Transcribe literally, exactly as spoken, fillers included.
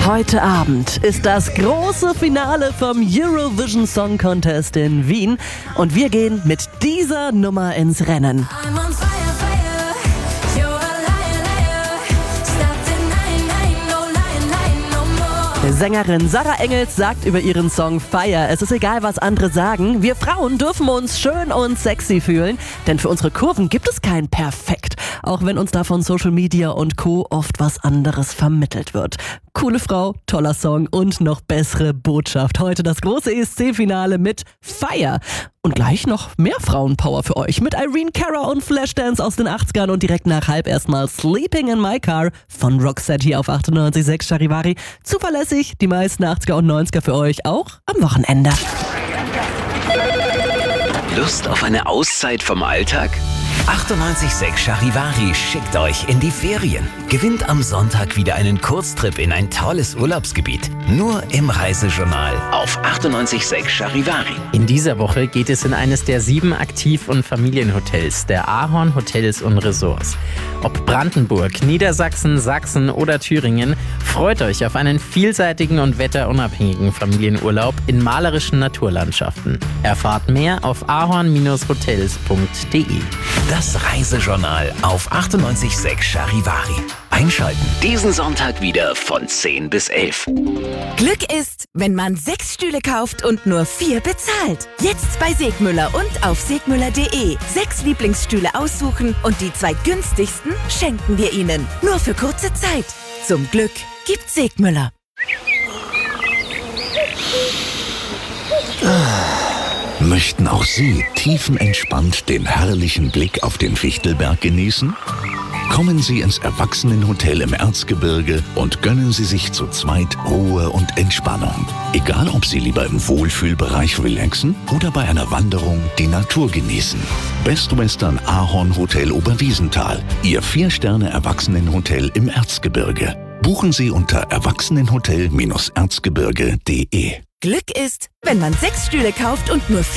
Heute Abend ist das große Finale vom Eurovision Song Contest in Wien und wir gehen mit dieser Nummer ins Rennen. Sängerin Sarah Engels sagt über ihren Song Fire: Es ist egal, was andere sagen. Wir Frauen dürfen uns schön und sexy fühlen, denn für unsere Kurven gibt es kein Perfekt. Auch wenn uns da von Social Media und Co. oft was anderes vermittelt wird. Coole Frau, toller Song und noch bessere Botschaft. Heute das große E S C-Finale mit Fire. Und gleich noch mehr Frauenpower für euch mit Irene Cara und Flashdance aus den achtzigern und direkt nach halb erstmal Sleeping in My Car von Roxette hier auf achtundneunzig Komma sechs Charivari. Zuverlässig die meisten achtziger und neunziger für euch auch am Wochenende. Lust auf eine Auszeit vom Alltag? achtundneunzig Komma sechs Charivari schickt euch in die Ferien. Gewinnt am Sonntag wieder einen Kurztrip in ein tolles Urlaubsgebiet. Nur im Reisejournal auf achtundneunzig Komma sechs Charivari. In dieser Woche geht es in eines der sieben Aktiv- und Familienhotels der Ahorn Hotels und Resorts. Ob Brandenburg, Niedersachsen, Sachsen oder Thüringen, freut euch auf einen vielseitigen und wetterunabhängigen Familienurlaub in malerischen Naturlandschaften. Erfahrt mehr auf ahorn Bindestrich hotels punkt de. Das Reisejournal auf achtundneunzig Komma sechs Charivari. Einschalten. Diesen Sonntag wieder von zehn bis elf. Glück ist, wenn man sechs Stühle kauft und nur vier bezahlt. Jetzt bei Segmüller und auf segmüller punkt de. Sechs Lieblingsstühle aussuchen und die zwei günstigsten schenken wir Ihnen. Nur für kurze Zeit. Zum Glück gibt Segmüller. Möchten auch Sie tiefenentspannt den herrlichen Blick auf den Fichtelberg genießen? Kommen Sie ins Erwachsenenhotel im Erzgebirge und gönnen Sie sich zu zweit Ruhe und Entspannung. Egal, ob Sie lieber im Wohlfühlbereich relaxen oder bei einer Wanderung die Natur genießen. Best Western Ahorn Hotel Oberwiesenthal, Ihr Vier-Sterne-Erwachsenenhotel im Erzgebirge. Buchen Sie unter erwachsenenhotel Bindestrich erzgebirge punkt de. Glück ist, wenn man sechs Stühle kauft und nur